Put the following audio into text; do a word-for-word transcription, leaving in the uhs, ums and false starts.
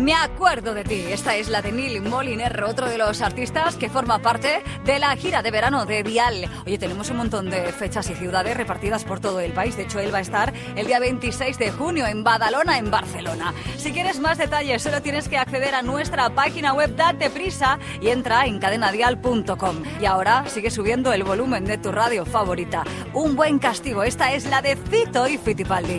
Me acuerdo de ti. Esta es la de Neil Moliner, otro de los artistas que forma parte de la gira de verano de Dial. Oye, tenemos un montón de fechas y ciudades repartidas por todo el país. De hecho, él va a estar el día veintiséis de junio en Badalona, en Barcelona. Si quieres más detalles, solo tienes que acceder a nuestra página web. Date prisa y entra en cadena dial punto com. Y ahora sigue subiendo el volumen de tu radio favorita. Un buen castigo. Esta es la de Fito y Fitipaldi.